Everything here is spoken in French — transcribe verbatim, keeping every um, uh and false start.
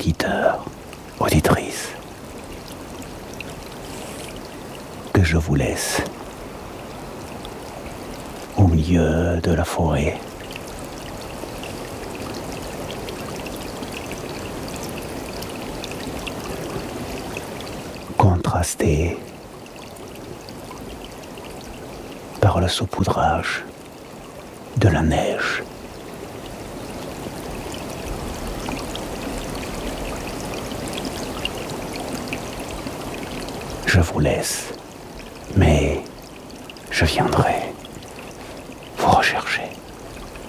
auditeurs, auditrices, que je vous laisse au milieu de la forêt. Contrasté par le saupoudrage de la neige. Je vous laisse, mais je viendrai.